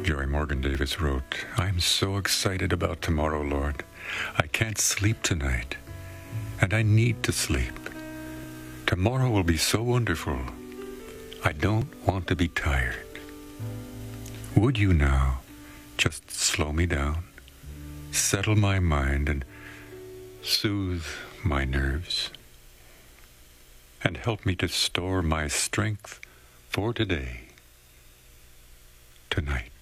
Joy Morgan Davis wrote, I'm so excited about tomorrow, Lord. I can't sleep tonight, and I need to sleep. Tomorrow will be so wonderful. I don't want to be tired. Would you now just slow me down, settle my mind, and soothe my nerves, and help me to store my strength for today, tonight.